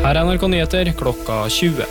Her NRK Nyheter klokka 20.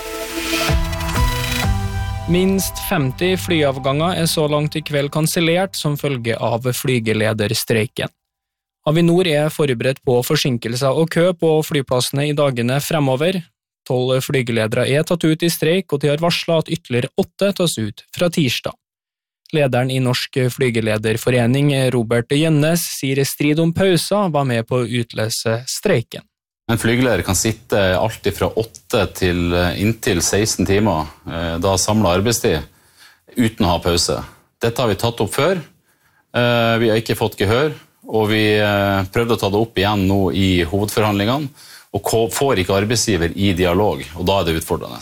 Minst 50 flyavganger så langt i kveld kansellert som følge av flygelederstreiken. Avinor forberedt på forsinkelser og kø på flyplassene i dagene fremover. 12 flygeledere tatt ut i streik, og de har varslet at ytterligere 8 tas ut fra tirsdag. Lederen i Norsk Flygelederforening, Robert Gjønnes, sier strid om pauser var med på å utløse streiken. En flygeleder kan sitte alltid fra 8 til inntil 16 timer, da samlet arbeidstid, uten å ha pause. Dette har vi tatt opp før. Vi har ikke fått gehør, og vi prøvde å ta det opp igjen nå i hovedforhandlingene, og får ikke arbeidsgiver i dialog, og da det utfordrende.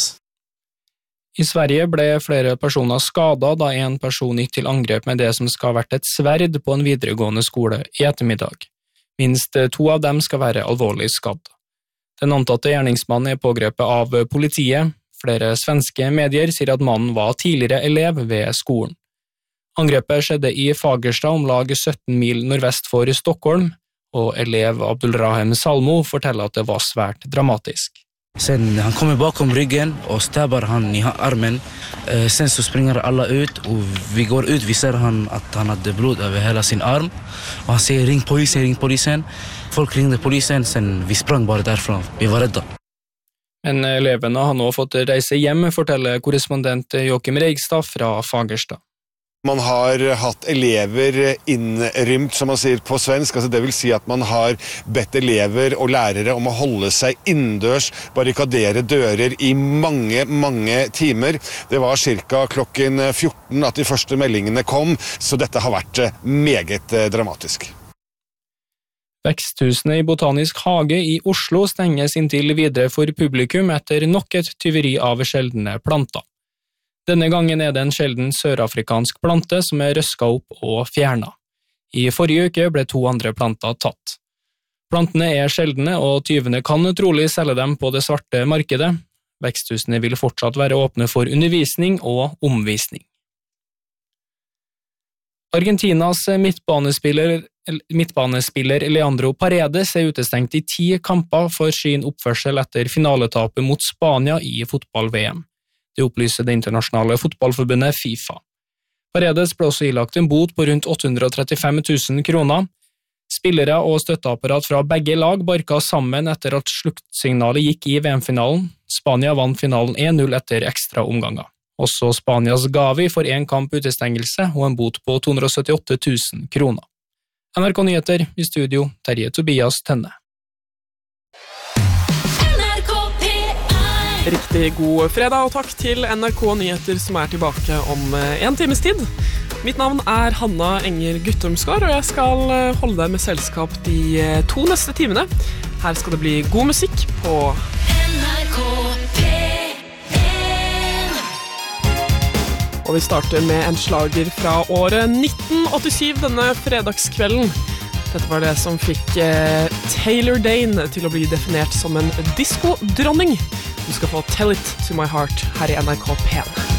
I Sverige ble flere personer skadet da en person gikk til angrep med det som skal ha vært et sverd på en videregående skole i ettermiddag. Minst 2 av dem skal være alvorlig skadd. Den antatte gjerningsmannen pågrepet av politiet. Flere svenske medier sier at mannen var tidligere elev ved skolen. Angrepet skjedde i Fagersta om lag 17 mil nordvest for Stockholm, og elev Abdulrahim Salmo forteller at det var svært dramatisk. Sen han kommer bakom ryggen och stabbar han i armen. Sen så springer alla ut och vi går ut, vi ser att han hade blod över hela sin arm. Och han säger ring polisen. Folk ringde polisen, sen vi sprang bara därifrån. Vi var rädda. Men elevene har nå fått reise hjem, forteller korrespondent Joakim Reigstad fra Fagersta. Man har hatt elever innrymt, som man sier på svensk, altså det vil si at man har bedt elever og lærere om å holde seg innendørs, barrikadere dører i mange timer. Det var cirka klokken 14 at de første meldingene kom, så dette har vært meget dramatisk. Veksthusene i Botanisk hage i Oslo stenges inntil videre for publikum etter nok et tyveri av sjeldne planter. Denne gangen det en sjelden sørafrikansk plante som røsket opp og fjernet. I forrige uke ble 2 andre planter tatt. Plantene sjeldne, og tyvene kan trolig selge dem på det svarte markedet. Veksthusene vil fortsatt være åpne for undervisning og omvisning. Argentinas midtbanespiller Leandro Paredes utestengt i 10 kamper for sin oppførsel etter finaletapet mot Spania i fotball-VM. Det opplyser det internasjonale fotballforbundet FIFA. Paredes ble også ilagt en bot på rundt 835 000 kroner. Spillere og støtteapparat fra begge lag barket sammen etter at sluttsignalet gikk i VM-finalen. Spania vant finalen 1-0 etter ekstra omganger. Også Spanias Gavi får en kamp utestengelse og en bot på 278 000 kroner. NRK Nyheter i studio, Terje Tobias Tønne. Riktig god fredag, og takk til NRK Nyheter som tilbake om 1 times tid. Mitt navn Hanna Enger Guttormsgaard, og jeg skal holde deg med selskap de 2 neste timene. Her skal det bli god musikk på NRK P1. Og vi starter med en slager fra året 1987 denne fredagskvelden. Dette var det som fikk Taylor Dane til å bli definert som en disco-dronning. Du skal få Tell It To My Heart her i NRK P1.